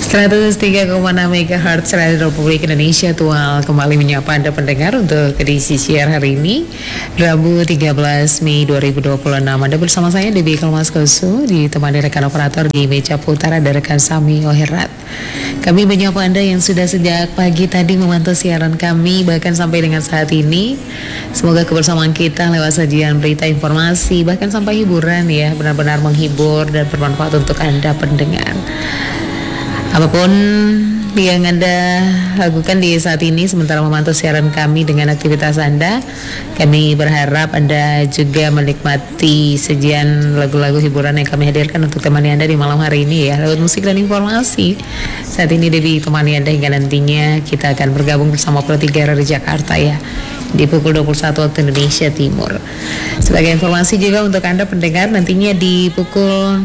103,6 MHz Radio Republik Indonesia Tual kembali menyapa Anda pendengar untuk edisi siar hari ini Rabu 13 Mei 2026. Anda bersama saya Debbie Kalmaskosu ditemani rekan operator di meja putar ada rekan Sami Oherat. Kami menyapa Anda yang sudah sejak pagi tadi memantau siaran kami bahkan sampai dengan saat ini. Semoga kebersamaan kita lewat sajian berita, informasi bahkan sampai hiburan ya benar-benar menghibur dan bermanfaat untuk Anda pendengar. Apapun yang Anda lakukan di saat ini sementara memantau siaran kami dengan aktivitas Anda, kami berharap Anda juga menikmati sajian lagu-lagu hiburan yang kami hadirkan untuk temani Anda di malam hari ini ya, lewat musik dan informasi. Saat ini Debbie temani Anda hingga nantinya kita akan bergabung bersama Pro 3 dari Jakarta ya, di pukul 21 waktu Indonesia Timur. Sebagai informasi juga untuk Anda pendengar, nantinya di pukul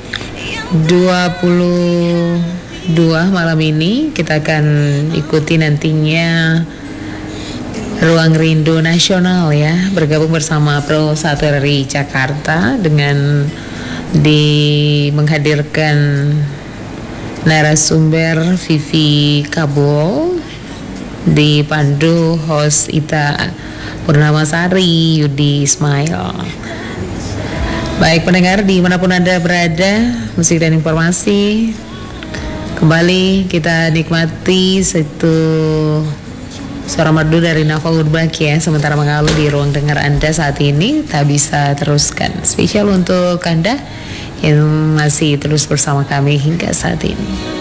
22 malam ini kita akan ikuti nantinya Ruang Rindu Nasional ya, bergabung bersama Pro 1 RRI Jakarta dengan menghadirkan narasumber Vivi Kabul, dipandu host Ita Purnamasari, Yudi Ismail. Baik pendengar dimanapun Anda berada, musik dan informasi kembali kita nikmati satu suara merdu dari Nafa Urbak ya, sementara mengalu di ruang dengar Anda saat ini tak bisa teruskan. Spesial untuk Anda yang masih terus bersama kami hingga saat ini.